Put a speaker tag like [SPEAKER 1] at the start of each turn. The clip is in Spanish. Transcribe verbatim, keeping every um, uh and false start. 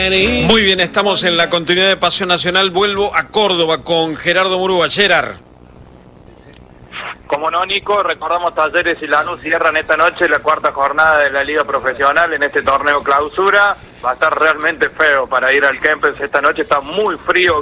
[SPEAKER 1] Muy bien, estamos en la continuidad de Pasión Nacional. Vuelvo a Córdoba con Gerardo Murúa. Gerard.
[SPEAKER 2] Como no, Nico, recordamos Talleres y Lanús cierran esta noche la cuarta jornada de la Liga Profesional en este torneo clausura. Va a estar realmente feo para ir al Kempes esta noche, está muy frío.